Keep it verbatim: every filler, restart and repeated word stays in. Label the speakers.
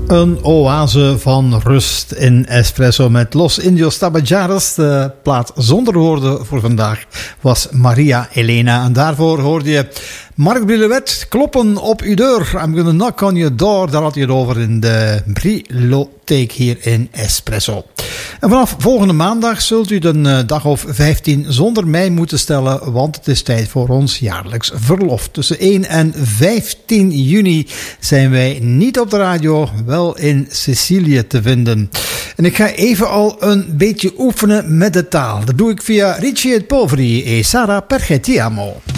Speaker 1: Een oase van rust in Espresso met Los Indios Tabajaras. De plaat zonder woorden voor vandaag was Maria Elena. En daarvoor hoorde je Marc Brilouet kloppen op uw deur. I'm gonna knock on your door. Daar had hij het over in de Brilotheek hier in Espresso. En vanaf volgende maandag zult u een uh, dag of vijftien zonder mij moeten stellen, want het is tijd voor ons jaarlijks verlof. Tussen één en vijftien juni zijn wij niet op de radio, wel in Sicilië te vinden. En ik ga even al een beetje oefenen met de taal. Dat doe ik via Ricci et Poveri e Sara perché ti amo.